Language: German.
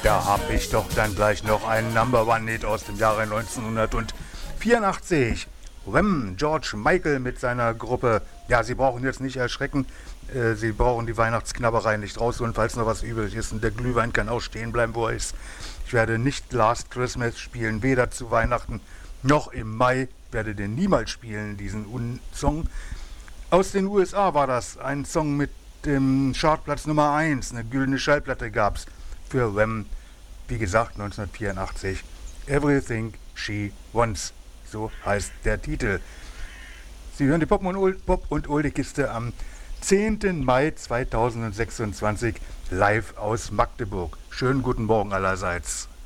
Da hab ich doch dann gleich noch einen Number-One-Hit aus dem Jahre 1984. Wham, George Michael mit seiner Gruppe. Ja, Sie brauchen jetzt nicht erschrecken. Sie brauchen die Weihnachtsknabberei nicht rausholen, falls noch was übrig ist. Und der Glühwein kann auch stehen bleiben, wo er ist. Ich werde nicht Last Christmas spielen, weder zu Weihnachten noch im Mai. Werde den niemals spielen, diesen Song. Aus den USA war das ein Song mit dem Chartplatz Nummer 1. Eine güldene Schallplatte gab's für Wham. Wie gesagt, 1984. Everything She Wants. So heißt der Titel. Sie hören die Pop- und Oldie-Kiste am 10. Mai 2026 live aus Magdeburg. Schönen guten Morgen allerseits.